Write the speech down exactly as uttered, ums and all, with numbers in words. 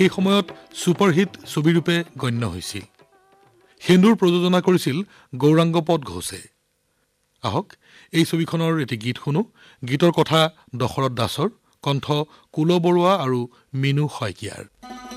এই সময়ত ছুপাৰহিট ছবিৰূপে গণ্য হৈছিল সেন্দুৰ প্ৰযোজনা কৰিছিল গৌৰাংগপদ ঘোষে আহক এই ছবিখনৰ এটি গীত শুনো গীতৰ কথা দশৰথ দাসৰ কণ্ঠ কুল বৰুৱা আৰু মিনু শইকীয়াৰ